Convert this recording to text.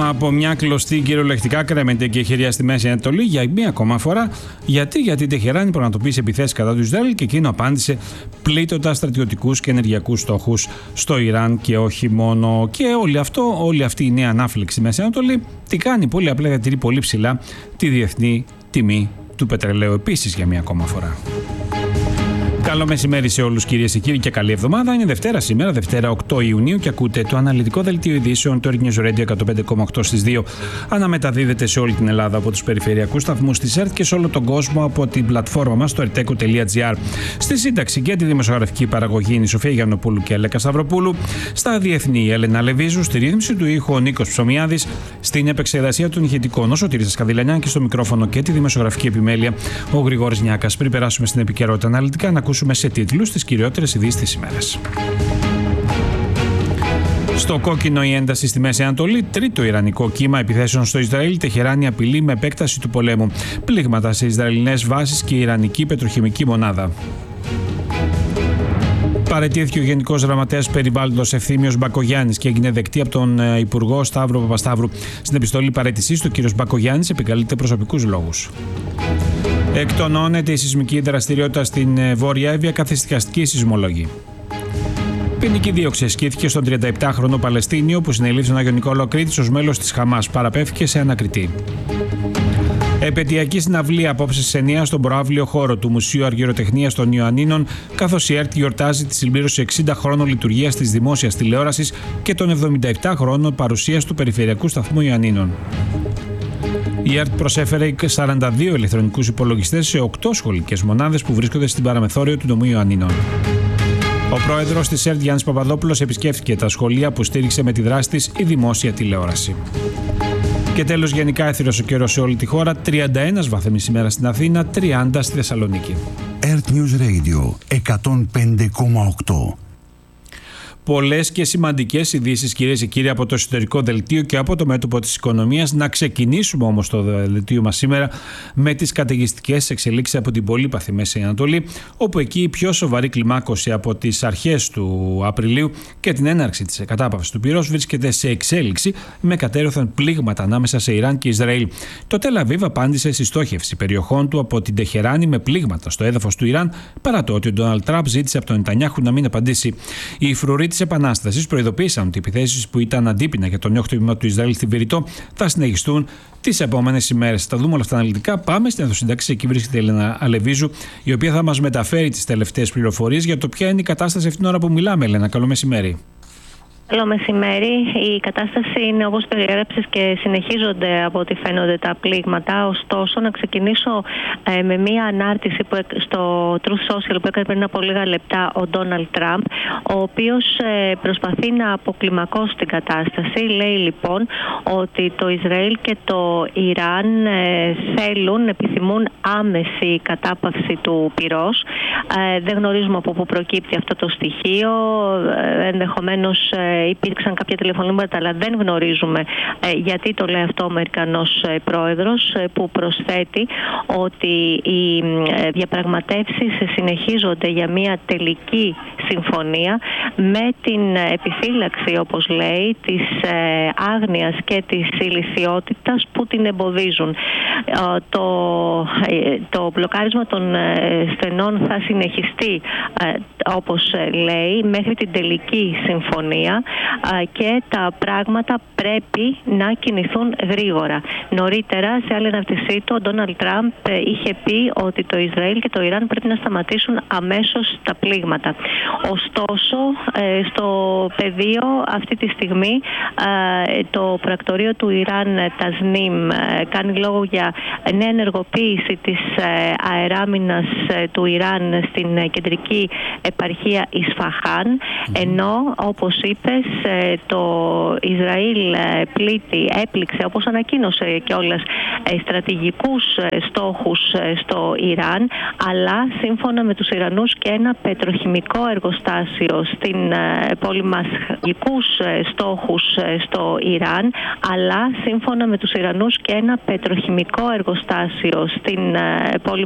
Από μια κλωστή κυριολεκτικά κρέμεται και χεριά στη Μέση Ανατολή για μία ακόμα φορά. Γιατί η Τεχεράνη πραγματοποιήσει επιθέσεις κατά του Ισραήλ και εκείνο απάντησε πλήττοντας στρατιωτικούς και ενεργειακούς στόχους στο Ιράν και όχι μόνο. Και όλη αυτή η νέα ανάφλεξη στη Μέση Ανατολή τι κάνει? Πολύ απλά διατηρεί πολύ ψηλά τη διεθνή τιμή του πετρελαίου επίσης για μία ακόμα φορά. Καλό μεσημέρι σε όλους κυρίες και κύριοι και καλή εβδομάδα. Είναι Δευτέρα σήμερα, Δευτέρα 8 Ιουνίου και ακούτε το αναλυτικό δελτίο ειδήσεων του Earth News Radio 105,8 στις 2. Αναμεταδίδεται σε όλη την Ελλάδα από τους περιφερειακούς σταθμούς της ΕΡΤ και σε όλο τον κόσμο από την πλατφόρμα μας στο erteco.gr. Στη σύνταξη και τη δημοσιογραφική παραγωγή είναι η Σοφία Γιαννοπούλου και Αλέκα Σταυροπούλου. Στα διεθνή η Έλενα Λεβίζου, στη ρύθμιση του ήχου ο Νίκος Ψωμιάδης, στην επεξεργασία των ηχητικών ο Σωτήρης Καδηλανιάν και στο μικρόφωνο και τη δημοσιογραφική επιμέλεια ο Γρηγόρης Νιάκας. Πριν περάσουμε στην επικαιρότητα αναλυτικά, να ακούσουμε σε τίτλους τις κυριότερες ειδήσεις της ημέρας. Στο κόκκινο η ένταση στη Μέση Ανατολή, τρίτο ιρανικό κύμα επιθέσεων στο Ισραήλ, Τεχεράνη απειλεί με επέκταση του πολέμου. Πλήγματα σε Ισραηλινές βάσεις και ιρανική πετροχημική μονάδα. Παραιτήθηκε ο Γενικός Γραμματέας Περιβάλλοντος Ευθύμιος Μπακογιάννης και έγινε δεκτή από τον Υπουργό Σταύρο Παπασταύρου. Στην επιστολή παραίτησής του, ο κ. Μπακογιάννης επικαλείται προσωπικούς λόγους. Εκτονώνεται η σεισμική δραστηριότητα στην Βόρεια Εύβοια, καθησυχαστική σεισμολόγη. Ποινική δίωξη ασκήθηκε στον 37χρονο Παλαιστίνιο που συνελήφθη στον Άγιο Νικόλαο Κρήτης ως μέλος της Χαμάς. Παραπέμφθηκε σε ανακριτή. Επαιτειακή συναυλία απόψε στις 9 στον προαύλιο χώρο του Μουσείου Αργυροτεχνίας των Ιωαννίνων, καθώς η ΕΡΤ γιορτάζει τη συμπλήρωση 60 χρόνων λειτουργίας της δημόσιας τηλεόρασης και των 77 χρόνων παρουσίας του Περιφερειακού Σταθμού Ιωαννίνων. Η ΕΡΤ προσέφερε 42 ηλεκτρονικούς υπολογιστές σε 8 σχολικές μονάδες που βρίσκονται στην παραμεθόριο του νομού Ιωαννίνων. Ο πρόεδρος της ΕΡΤ Γιάννης Παπαδόπουλος επισκέφθηκε τα σχολεία που στήριξε με τη δράση της η δημόσια τηλεόραση. Και τέλος, γενικά έθυρος ο καιρός σε όλη τη χώρα. 31 βαθμοί σήμερα στην Αθήνα, 30 στη Θεσσαλονίκη. Earth News Radio 105,8. Πολλές και σημαντικές ειδήσεις, κυρίες και κύριοι, από το εσωτερικό δελτίο και από το μέτωπο της οικονομίας. Να ξεκινήσουμε όμως το δελτίο μας σήμερα με τις καταιγιστικές εξελίξεις από την πολύπαθη Μέση Ανατολή, όπου εκεί η πιο σοβαρή κλιμάκωση από τις αρχές του Απριλίου και την έναρξη της κατάπαυσης του πυρός βρίσκεται σε εξέλιξη, με κατέρωθεν πλήγματα ανάμεσα σε Ιράν και Ισραήλ. Το Τελ Αβίβ απάντησε στη στόχευση περιοχών του από την Τεχεράνη με πλήγματα στο έδαφος του Ιράν, παρά το ότι ο Ντόναλντ Τραμπ ζήτησε από τον Νετανιάχου να μην απαντήσει. Οι φρουροί της Επανάστασης προειδοποίησαν ότι οι επιθέσεις που ήταν αντίπεινα για το νιόχτο τμήμα του Ισραήλ στη Βηρητό θα συνεχιστούν τις επόμενες ημέρες. Θα δούμε όλα αυτά αναλυτικά. Πάμε στην ενδοσυντάξη. Εκεί βρίσκεται η Έλενα Λεβίζου, η οποία θα μας μεταφέρει τις τελευταίες πληροφορίες για το ποια είναι η κατάσταση αυτήν την ώρα που μιλάμε. Έλενα, καλό μεσημέρι. Καλό μεσημέρι. Η κατάσταση είναι όπως περιέγραψες και συνεχίζονται από ό,τι φαίνονται τα πλήγματα. Ωστόσο, να ξεκινήσω με μία ανάρτηση στο Truth Social που έκανε πριν από λίγα λεπτά ο Ντόναλντ Τραμπ, ο οποίος προσπαθεί να αποκλιμακώσει την κατάσταση. Λέει λοιπόν ότι το Ισραήλ και το Ιράν επιθυμούν άμεση κατάπαυση του πυρός. Δεν γνωρίζουμε από πού προκύπτει αυτό το στοιχείο. Ενδεχομένως υπήρξαν κάποια τηλεφωνήματα, αλλά δεν γνωρίζουμε γιατί το λέει αυτό ο Αμερικανός πρόεδρος, που προσθέτει ότι οι διαπραγματεύσεις συνεχίζονται για μια τελική συμφωνία με την επιφύλαξη, όπως λέει, της άγνοιας και της ηλιθιότητας που την εμποδίζουν. Το μπλοκάρισμα των στενών θα συνεχιστεί, όπως λέει, μέχρι την τελική συμφωνία και τα πράγματα πρέπει να κινηθούν γρήγορα. Νωρίτερα, σε άλλη αναρτησή του, ο Ντόναλντ Τραμπ είχε πει ότι το Ισραήλ και το Ιράν πρέπει να σταματήσουν αμέσως τα πλήγματα. Ωστόσο, στο πεδίο αυτή τη στιγμή το πρακτορείο του Ιράν, Τασνίμ, κάνει λόγο για νέα ενεργοποίηση της αεράμινας του Ιράν στην κεντρική επαρχία Ισφαχάν, ενώ, όπως είπες, το Ισραήλ έπληξε, όπως ανακοίνωσε κιόλας, στρατηγικούς στόχους στο Ιράν, αλλά σύμφωνα με τους Ιρανούς και ένα πετροχημικό εργοστάσιο στην πολυμασχικούς στόχους στο Ιράν, αλλά σύμφωνα με τους Ιρανούς και ένα πετροχημικό εργοστάσιο στην